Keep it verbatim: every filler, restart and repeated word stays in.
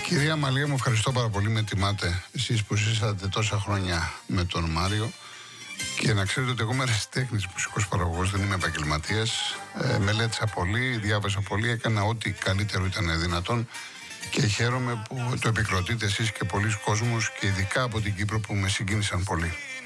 Κυρία Μαλία, μου ευχαριστώ πάρα πολύ. Με τιμάτε εσείς που ζήσατε τόσα χρόνια με τον Μάριο. Και να ξέρετε ότι εγώ είμαι ερασιτέχνης μουσικός παραγωγός, δεν είμαι επαγγελματίας. Ε, μελέτησα πολύ, διάβασα πολύ, έκανα ό,τι καλύτερο ήταν δυνατόν. Και χαίρομαι που το επικροτείτε εσείς και πολλοί κόσμος, και ειδικά από την Κύπρο που με συγκίνησαν πολύ.